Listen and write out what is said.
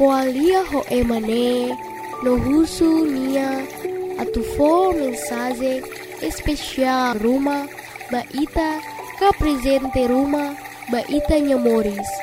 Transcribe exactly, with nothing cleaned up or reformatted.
koalia ho emane no husu nia atufo mensaje especial Ruma ba ita ka presente Ruma ba ita nyamoris.